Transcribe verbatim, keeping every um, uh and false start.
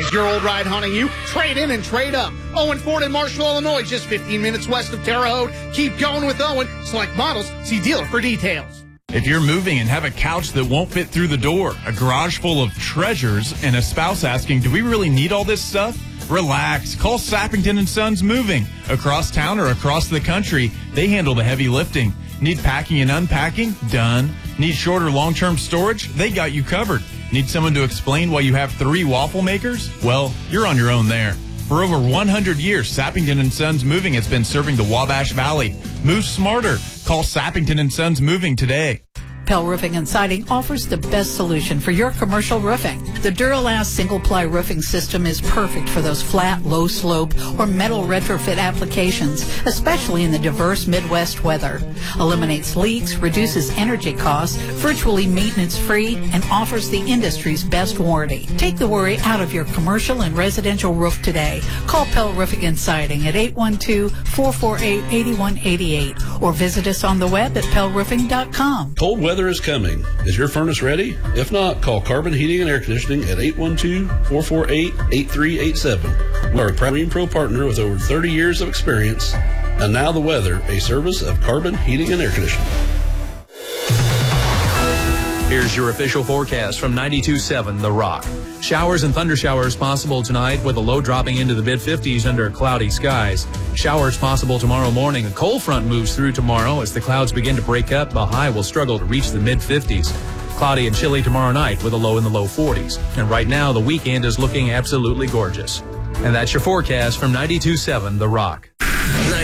Is your old ride haunting you? Trade in and trade up. Owen Ford in Marshall, Illinois, just fifteen minutes west of Terre Haute. Keep going with Owen. Select models. See dealer for details. If you're moving and have a couch that won't fit through the door, a garage full of treasures, and a spouse asking, do we really need all this stuff? Relax. Call Sappington and Sons Moving. Across town or across the country, they handle the heavy lifting. Need packing and unpacking? Done. Need short or long-term storage? They got you covered. Need someone to explain why you have three waffle makers? Well, you're on your own there. For over one hundred years, Sappington and Sons Moving has been serving the Wabash Valley. Move smarter. Call Sappington and Sons Moving today. Pell Roofing and Siding offers the best solution for your commercial roofing. The Duralast single-ply roofing system is perfect for those flat, low-slope, or metal retrofit applications, especially in the diverse Midwest weather. Eliminates leaks, reduces energy costs, virtually maintenance-free, and offers the industry's best warranty. Take the worry out of your commercial and residential roof today. Call Pell Roofing and Siding at eight one two, four four eight, eight one eight eight or visit us on the web at pell roofing dot com. Cold weather is coming. Is your furnace ready? If not, call Carbon Heating and Air Conditioning at eight one two, four four eight, eight three eight seven. We are a Marine Pro partner with over thirty years of experience. And now the weather, a service of Carbon Heating and Air Conditioning. Here's your official forecast from ninety-two point seven The Rock. Showers and thunder showers possible tonight with a low dropping into the mid fifties under cloudy skies. Showers possible tomorrow morning. A cold front moves through tomorrow as the clouds begin to break up. The high will struggle to reach the mid fifties. Cloudy and chilly tomorrow night with a low in the low forties. And right now the weekend is looking absolutely gorgeous. And that's your forecast from ninety-two point seven The Rock.